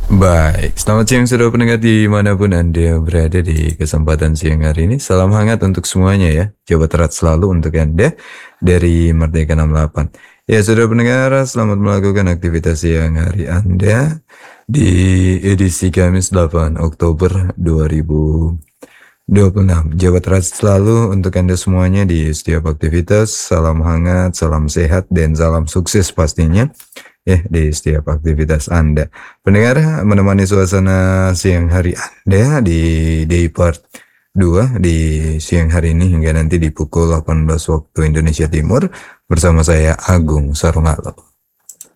Baik, selamat siang saudara pendengar dimanapun Anda berada di kesempatan siang hari ini. Salam hangat untuk semuanya ya. Jawa Erat selalu untuk Anda dari Merdeka 68. Ya saudara pendengar, selamat melakukan aktivitas siang hari Anda di edisi Kamis 8 Oktober 2026. Jawa Erat selalu untuk Anda semuanya di setiap aktivitas. Salam hangat, salam sehat, dan salam sukses pastinya di setiap aktivitas Anda. Pendengar, menemani suasana siang hari Anda di day part 2 di siang hari ini hingga nanti di pukul 18 waktu Indonesia Timur bersama saya Agung Sarungalo.